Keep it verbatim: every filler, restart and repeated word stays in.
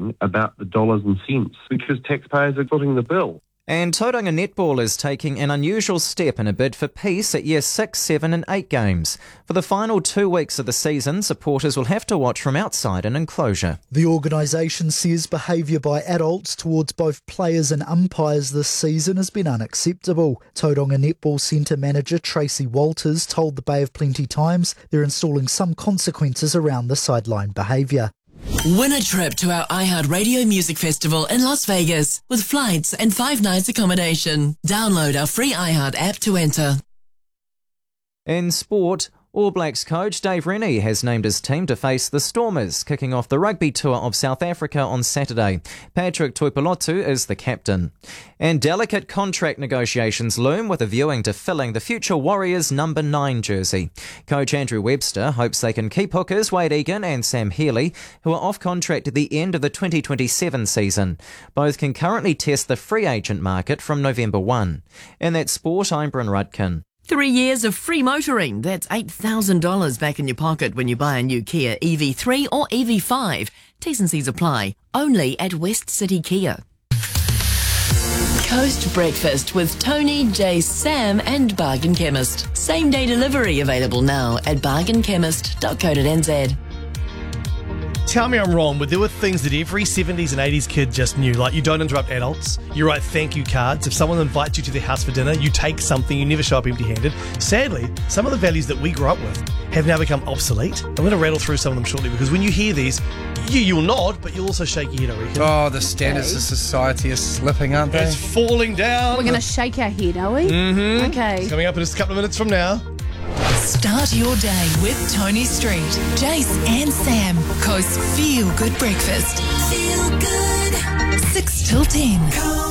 thinking about the dollars and cents because taxpayers are footing the bill. And Tauranga Netball is taking an unusual step in a bid for peace at year six, seven and eight games. For the final two weeks of the season, supporters will have to watch from outside an enclosure. The organisation says behaviour by adults towards both players and umpires this season has been unacceptable. Tauranga Netball Centre manager Tracy Walters told the Bay of Plenty Times they're installing some consequences around the sideline behaviour. Win a trip to our iHeartRadio Music Festival in Las Vegas with flights and five nights accommodation. Download our free iHeart app to enter. In sport, All Blacks coach Dave Rennie has named his team to face the Stormers, kicking off the rugby tour of South Africa on Saturday. Patrick Tuipulotu is the captain. And delicate contract negotiations loom with a viewing to filling the future Warriors number nine jersey. Coach Andrew Webster hopes they can keep hookers Wade Egan and Sam Healy, who are off contract at the end of the twenty twenty-seven season. Both can currently test the free agent market from November first. In that sport, I'm Bryn Rudkin. Three years of free motoring. That's eight thousand dollars back in your pocket when you buy a new Kia E V three or E V five. T's and C's apply. Only at West City Kia. Coast Breakfast with Tony, Jace, Sam and Bargain Chemist. Same day delivery available now at bargain chemist dot co dot n z. Tell me I'm wrong, but there were things that every seventies and eighties kid just knew. Like, you don't interrupt adults, you write thank you cards. If someone invites you to their house for dinner, you take something, you never show up empty-handed. Sadly, some of the values that we grew up with have now become obsolete. I'm going to rattle through some of them shortly because when you hear these, you, you'll nod, but you'll also shake your head, I reckon. Oh, the standards of society are slipping, aren't they? It's falling down. We're going to shake our head, are we? Mm-hmm. Okay. It's coming up in just a couple of minutes from now. Start your day with Tony Street, Jace and Sam. Coast's Feel Good Breakfast. Feel good. six till ten.